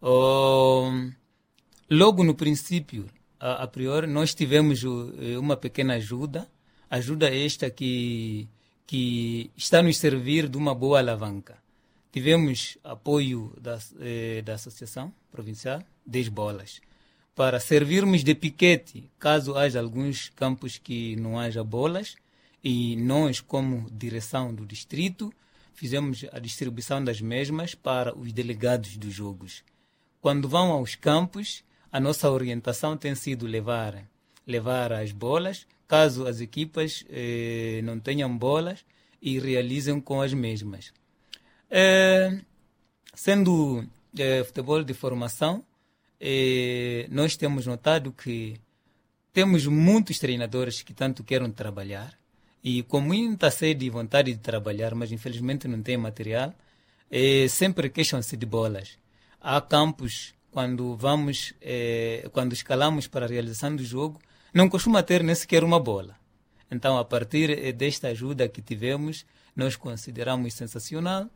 Logo no princípio, a priori, nós tivemos uma pequena ajuda esta que está nos servir de uma boa alavanca. Tivemos apoio da Associação Provincial 10 bolas, para servirmos de piquete, caso haja alguns campos que não haja bolas, e nós, como direção do distrito, fizemos a distribuição das mesmas para os delegados dos jogos. Quando vão aos campos, a nossa orientação tem sido levar as bolas, caso as equipas não tenham bolas, e realizem com as mesmas. Sendo futebol de formação, nós temos notado que temos muitos treinadores que tanto querem trabalhar e com muita sede e vontade de trabalhar, mas infelizmente não tem material, sempre queixam-se de bolas. Há campos, quando escalamos para a realização do jogo, não costuma ter nem sequer uma bola. Então, a partir desta ajuda que tivemos, nós consideramos sensacional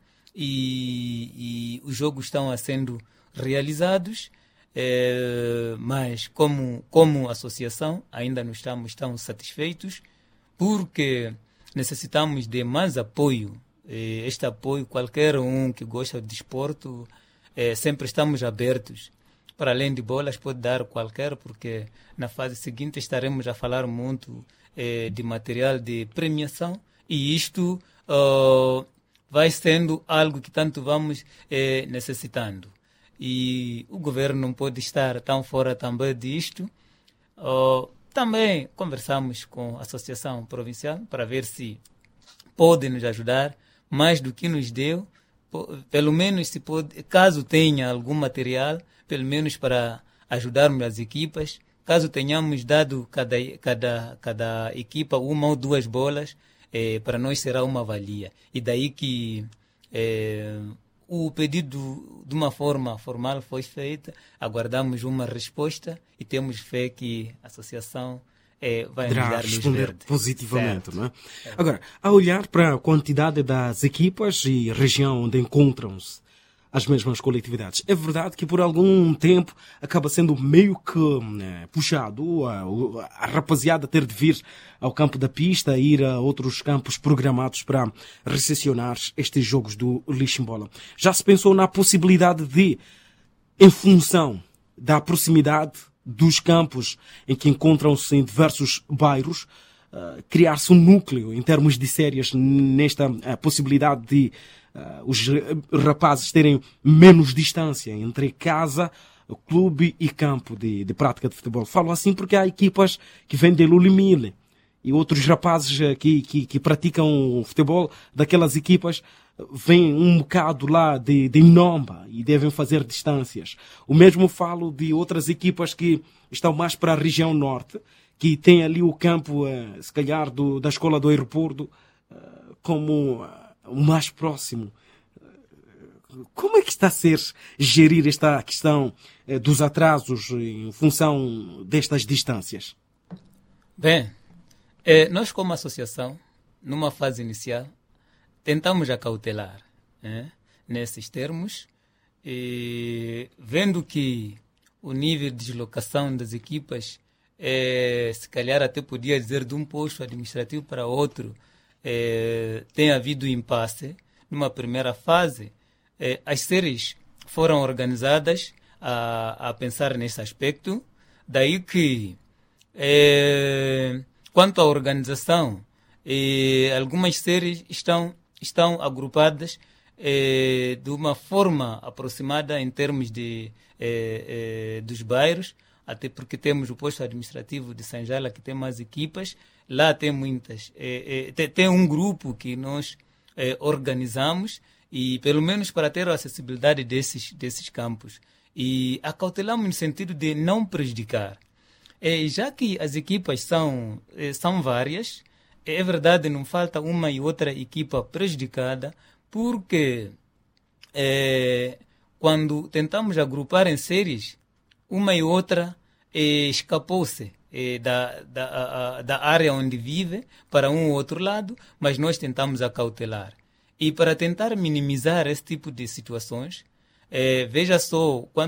e os jogos estão sendo realizados, mas como associação ainda não estamos tão satisfeitos, porque necessitamos de mais apoio. Este apoio, qualquer um que gosta de desporto, sempre estamos abertos. Para além de bolas, pode dar qualquer, porque na fase seguinte estaremos a falar muito de material de premiação, e isto vai sendo algo que tanto vamos necessitando. E o governo não pode estar tão fora também disto. Também conversamos com a Associação Provincial para ver se pode nos ajudar mais do que nos deu, pelo menos se pode, caso tenha algum material, pelo menos para ajudarmos as equipas. Caso tenhamos dado cada equipa uma ou duas bolas, para nós será uma valia. E daí que o pedido de uma forma formal foi feito, aguardamos uma resposta e temos fé que a associação vai nos dar luz verde. Positivamente, certo. Não é? Agora, a olhar para a quantidade das equipas e região onde encontram-se as mesmas coletividades, é verdade que por algum tempo acaba sendo meio que puxado a rapaziada ter de vir ao campo da pista, ir a outros campos programados para recepcionar estes jogos do Liximbola. Já se pensou na possibilidade de, em função da proximidade dos campos em que encontram-se em diversos bairros, criar-se um núcleo em termos de séries nesta possibilidade de os rapazes terem menos distância entre casa, clube e campo de prática de futebol. Falo assim porque há equipas que vêm de Lulimile e outros rapazes que praticam futebol daquelas equipas vêm um bocado lá de Inomba e devem fazer distâncias. O mesmo falo de outras equipas que estão mais para a região norte, que tem ali o campo, se calhar, da escola do aeroporto, como o mais próximo. Como é que está a ser gerir esta questão dos atrasos em função destas distâncias? Bem, nós como associação, numa fase inicial, tentamos acautelar nesses termos, vendo que o nível de deslocação das equipas, se calhar até podia dizer de um posto administrativo para outro, tem havido impasse. Numa primeira fase, as séries foram organizadas a pensar nesse aspecto, daí que, quanto à organização, algumas séries estão agrupadas de uma forma aproximada em termos dos bairros, até porque temos o posto administrativo de Sanjala, que tem mais equipas. Lá tem muitas. Tem um grupo que nós organizamos, e pelo menos para ter a acessibilidade desses campos. E acautelamos no sentido de não prejudicar. Já que as equipas são várias, é verdade, não falta uma e outra equipa prejudicada, porque quando tentamos agrupar em séries, uma e outra escapou-se da área onde vive para um ou outro lado, mas nós tentamos acautelar. E para tentar minimizar esse tipo de situações, veja só, quando